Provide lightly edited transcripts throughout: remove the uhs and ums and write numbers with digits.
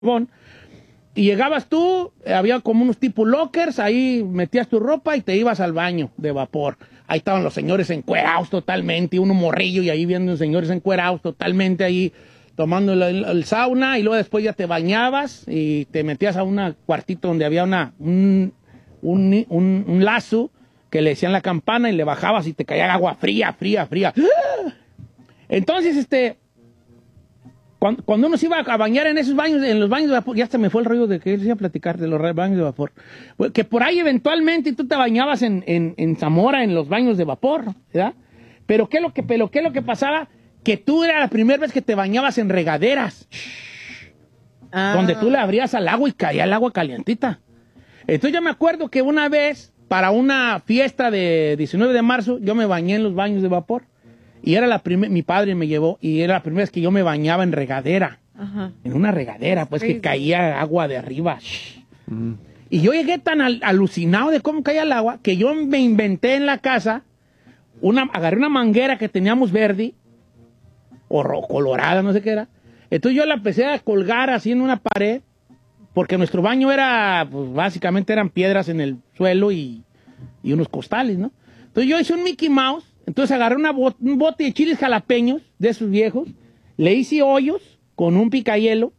y llegabas tú, había como unos tipo lockers, ahí metías tu ropa y te ibas al baño de vapor. Ahí estaban los señores encuerados totalmente, uno morrillo, y ahí viendo los señores encuerados totalmente ahí, tomando el sauna, y luego después ya te bañabas y te metías a un cuartito donde había un lazo que le decían la campana, y le bajabas y te caía agua fría. Entonces, cuando uno se iba a bañar en esos baños, en los baños de vapor, ya hasta me fue el rollo de que iba a platicar de los baños de vapor, que por ahí eventualmente tú te bañabas en Zamora, en los baños de vapor, ¿verdad? Pero ¿qué es lo que pasaba? Que tú era la primera vez que te bañabas en regaderas, donde tú le abrías al agua y caía el agua calientita. Entonces yo me acuerdo que una vez, para una fiesta de 19 de marzo, yo me bañé en los baños de vapor. Y era mi padre me llevó, y era la primera vez que yo me bañaba en regadera. Ajá. En una regadera, pues, que caía agua de arriba. Y yo llegué tan alucinado de cómo caía el agua, que yo me inventé en la casa, agarré una manguera que teníamos verde, o colorada, no sé qué era. Entonces yo la empecé a colgar así en una pared, porque nuestro baño era, pues, básicamente eran piedras en el suelo y unos costales, ¿no? Entonces yo hice un Mickey Mouse. Entonces agarré un bote de chiles jalapeños, de esos viejos, le hice hoyos con un picahielo,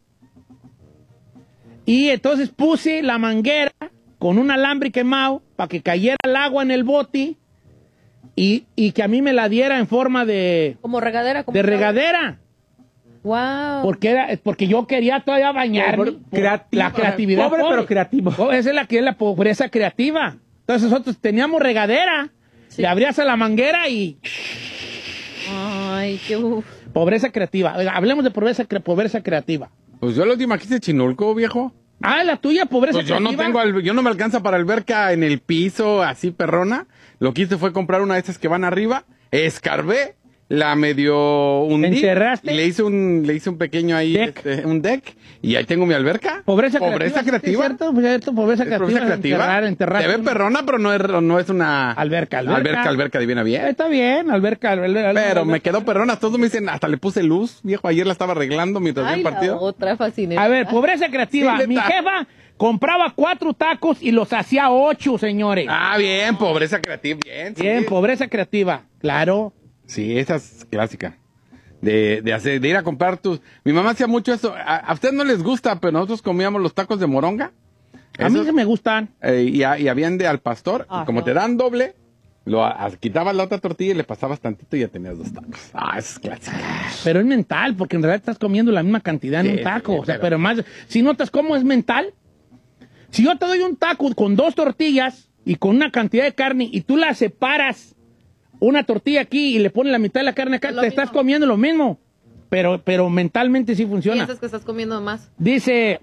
y entonces puse la manguera con un alambre quemado para que cayera el agua en el bote y que a mí me la diera en forma de... Como regadera. De regadera. Wow. Porque yo quería todavía bañarme. La creatividad. Pobre, pero creativo. Esa es la pobreza creativa. Entonces nosotros teníamos regadera. Sí. Le abrías a la manguera y... Ay, qué pobreza creativa. Oiga, hablemos de pobreza creativa. Pues yo la última que hice Chinulco, viejo. Ah, la tuya, pobreza pues creativa. Yo no me alcanza para alberca en el piso, así perrona. Lo que hice fue comprar una de esas que van arriba, escarbé, la medio hundí. ¿Enterraste? Y le hice un pequeño ahí, un deck, y ahí tengo mi alberca. Pobreza creativa. ¿Sí, cierto? Pobreza creativa. Enterrar. Te ve perrona, pero no es una... Alberca divina bien. Está bien, alberca. Pero me quedó perrona, todos me dicen, hasta le puse luz, viejo, ayer la estaba arreglando mientras vi el partido. Otra fascinante. A ver, pobreza creativa. Sí, mi jefa compraba 4 tacos y los hacía 8, señores. Ah, bien, pobreza creativa, bien. Bien, sí. Pobreza creativa, claro. Sí, esa es clásica. De ir a comprar Mi mamá hacía mucho eso. A ustedes no les gusta, pero nosotros comíamos los tacos de moronga. A mí sí me gustan. Y habían de al pastor. Y como te dan doble, quitabas la otra tortilla y le pasabas tantito y ya tenías 2 tacos. Eso es clásico. Pero es mental, porque en realidad estás comiendo la misma cantidad en un taco. O sea, pero más... Si notas cómo es mental, si yo te doy un taco con 2 tortillas y con una cantidad de carne y tú la separas, una tortilla aquí y le pones la mitad de la carne acá, te estás comiendo lo mismo. Pero mentalmente sí funciona. Piensas que estás comiendo más. Dice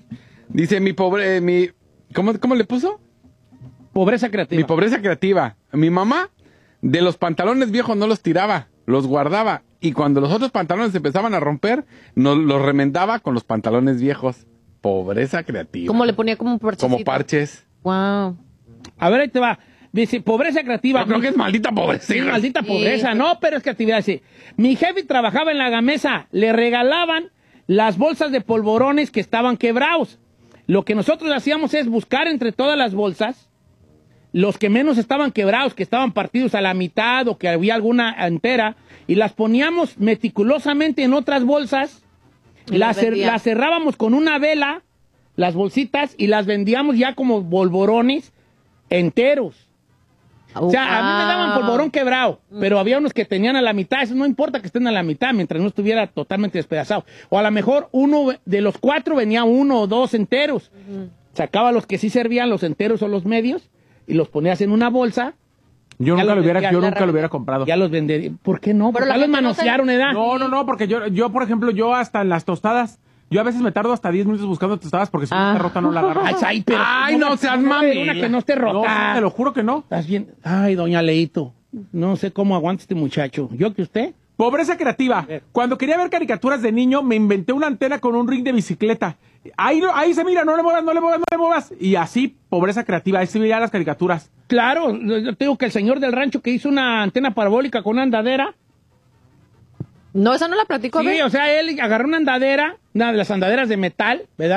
¿cómo le puso? Pobreza creativa. Mi pobreza creativa. Mi mamá de los pantalones viejos no los tiraba, los guardaba. Y cuando los otros pantalones empezaban a romper, los remendaba con los pantalones viejos. Pobreza creativa. ¿Cómo le ponía como parchecitos? Como parches. Wow. A ver, ahí te va. Dice, pobreza creativa. Yo creo que es maldita pobreza. Sí, maldita pobreza. No, pero es creatividad, sí. Mi jefe trabajaba en la Gamesa. Le regalaban las bolsas de polvorones que estaban quebrados. Lo que nosotros hacíamos es buscar entre todas las bolsas los que menos estaban quebrados, que estaban partidos a la mitad o que había alguna entera, y las poníamos meticulosamente en otras bolsas, las cerrábamos con una vela, las bolsitas, y las vendíamos ya como polvorones enteros. O sea, a mí me daban polvorón quebrado, pero había unos que tenían a la mitad. Eso no importa que estén a la mitad, mientras no estuviera totalmente despedazado. O a lo mejor uno de los 4 venía 1 o 2 enteros. Sacaba los que sí servían, los enteros o los medios, y los ponías en una bolsa. Yo nunca lo hubiera comprado. Ya los vendí. ¿Por qué no? Porque ya los manosearon, ¿edad? No, porque yo, por ejemplo, yo hasta en las tostadas... Yo a veces me tardo hasta 10 minutos buscando tostadas porque si no está rota no la agarro. No seas mami. Una que no esté rota. No, te lo juro que no. ¿Estás bien? Ay, doña Leito. No sé cómo aguanta este muchacho. ¿Yo que usted? Pobreza creativa. Cuando quería ver caricaturas de niño, me inventé una antena con un ring de bicicleta. Ahí se mira, no le muevas. Y así, pobreza creativa. Ahí se miran las caricaturas. Claro, yo te digo que el señor del rancho que hizo una antena parabólica con una andadera. No, esa no la platico. Sí, o sea, él agarró una andadera, una de las andaderas de metal, ¿verdad?